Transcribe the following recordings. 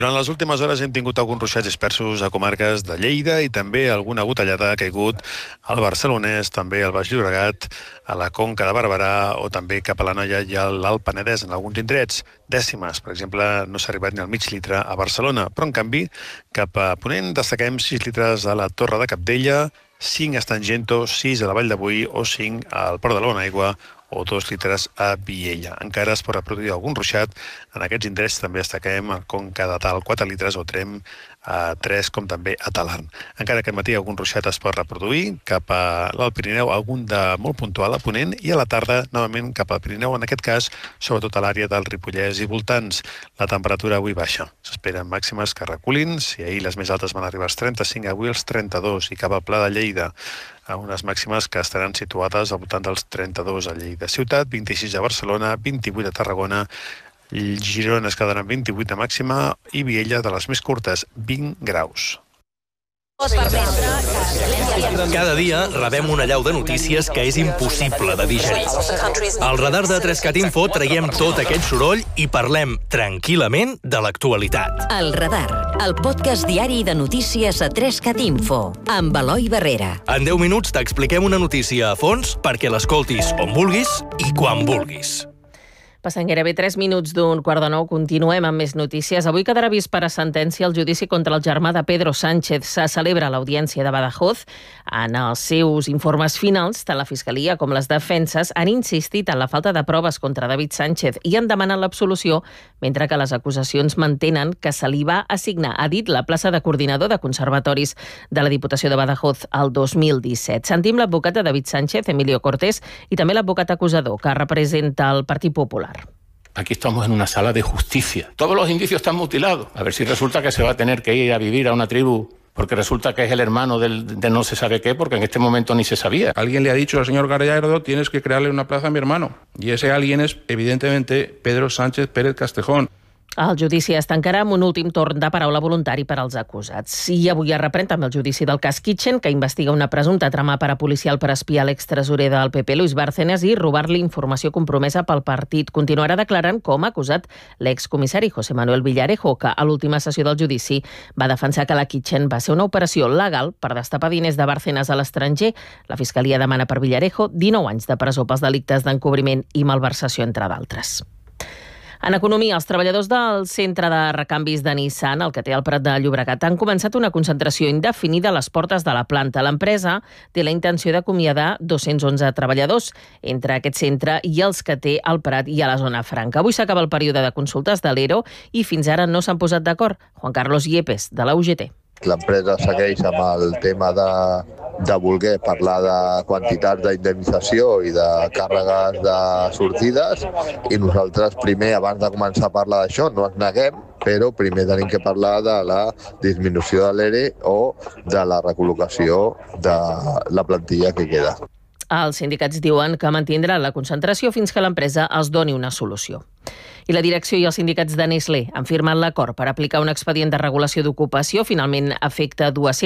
Durant les últimes hores hem tingut alguns ruixats dispersos a comarques de Lleida i també alguna gotellada ha caigut al Barcelonès, també al Baix Llobregat, a la Conca de Barberà o també cap a l'Anoia i a l'Alt Penedès en alguns indrets. Dècimes, per exemple, no s'ha arribat ni al mig litre a Barcelona, però en canvi cap a Ponent destaquem 6 litres a la Torre de Cabdella, 5 a Tangento, 6 a la Vall de Boí o 5 al Port de la Bonaigua o 2 litres a Viella. Encara es pot reproduir algun ruixat. En aquests indrets també destaquem a Conca de Tal 4 litres o Trem a 3, com també a Talarn. Encara aquest matí algun ruixat es pot reproduir cap a l'Alt Pirineu, algun de molt puntual a Ponent, i a la tarda, novament, cap al Pirineu, en aquest cas, sobretot a l'àrea del Ripollès i voltants. La temperatura avui baixa. S'esperen màximes que reculin. Si ahir les més altes van arribar als 35, avui als 32, i cap al Pla de Lleida, a unes màximes que estaran situades al voltant dels 32 a Lleida ciutat, 26 a Barcelona, 28 a Tarragona, Girona es quedaran 28 de màxima i Viella, de les més curtes, 20 graus. Cada dia rebem una allau de notícies que és impossible de digerir. Al radar de 3CAT Info traiem tot aquest soroll i parlem tranquil·lament de l'actualitat. El Radar, el podcast diari de notícies a 3CAT Info, amb Eloi Barrera. En 10 minuts t'expliquem una notícia a fons perquè l'escoltis on vulguis i quan vulguis. Passant gairebé 3 minuts d'un quart de 9, continuem amb més notícies. Avui quedarà vist per a sentència el judici contra el germà de Pedro Sánchez. Se celebra l'audiència de Badajoz. En els seus informes finals, tant la Fiscalia com les defenses han insistit en la falta de proves contra David Sánchez i han demanat l'absolució, mentre que les acusacions mantenen que se li va assignar, ha dit, la plaça de coordinador de conservatoris de la Diputació de Badajoz el 2017. Sentim l'advocat de David Sánchez, Emilio Cortés, i també l'advocat acusador, que representa el Partit Popular. Aquí estamos en una sala de justicia. Todos los indicios están mutilados. A ver si resulta que se va a tener que ir a vivir a una tribu porque resulta que es el hermano de no se sabe qué, porque en este momento ni se sabía. Alguien le ha dicho al señor Gallardo, tienes que crearle una plaza a mi hermano. Y ese alguien es, evidentemente, Pedro Sánchez Pérez Castejón. El judici es tancarà amb un últim torn de paraula voluntari per als acusats. I avui es reprèn també el judici del cas Kitchen, que investiga una presumpta trama parapolicial per espiar l'extresorer del PP, Luis Bárcenas, i robar-li informació compromesa pel partit. Continuarà declarant com a acusat l'excomissari José Manuel Villarejo, que a l'última sessió del judici va defensar que la Kitchen va ser una operació legal per destapar diners de Bárcenas a l'estranger. La Fiscalia demana per Villarejo 19 anys de presó pels delictes d'encobriment i malversació, entre d'altres. En economia, els treballadors del centre de recanvis de Nissan, el que té al Prat de Llobregat, han començat una concentració indefinida a les portes de la planta. L'empresa té la intenció d'acomiadar 211 treballadors entre aquest centre i els que té al Prat i a la zona franca. Avui s'acaba el període de consultes de l'ERO i fins ara no s'han posat d'acord. Juan Carlos Yepes, de la UGT. L'empresa segueix amb el tema de voler parlar de quantitats d'indemnització i de càrregues de sortides, i nosaltres primer, abans de començar a parlar d'això, no ens neguem, però primer tenim que parlar de la disminució de l'ERE o de la recol·locació de la plantilla que queda. Els sindicats diuen que mantindran la concentració fins que l'empresa els doni una solució. I la direcció i els sindicats de Nestlé han firmat l'acord per aplicar un expedient de regulació d'ocupació. Finalment afecta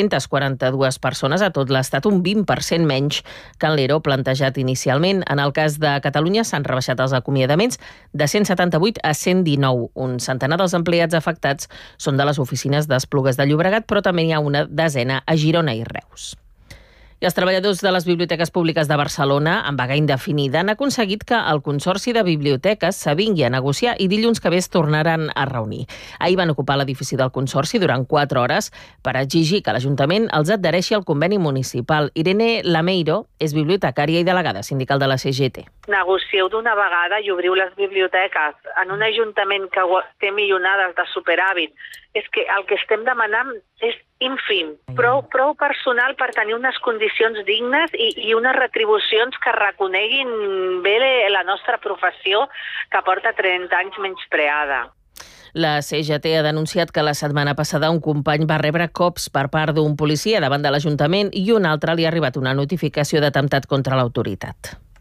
242 persones a tot l'Estat, un 20% menys que en l'ERO plantejat inicialment. En el cas de Catalunya s'han rebaixat els acomiadaments de 178 a 119. Un centenar dels empleats afectats són de les oficines d'Esplugues de Llobregat, però també hi ha una desena a Girona i Reus. I els treballadors de les biblioteques públiques de Barcelona, en vaga indefinida, han aconseguit que el Consorci de Biblioteques s'avingui a negociar i dilluns que ve es tornaran a reunir. Ahir van ocupar l'edifici del Consorci durant 4 hores per exigir que l'Ajuntament els adhereixi al conveni municipal. Irene Lameiro és bibliotecària i delegada sindical de la CGT. Negocieu d'una vegada i obriu les biblioteques en un ajuntament que té milionades de superàvit. És que el que estem demanant és ínfim, prou personal per tenir unes condicions dignes i unes retribucions que reconeguin bé la nostra professió, que porta 30 anys menyspreada. La CGT ha denunciat que la setmana passada un company va rebre cops per part d'un policia davant de l'Ajuntament i un altre li ha arribat una notificació d'atemptat contra l'autoritat.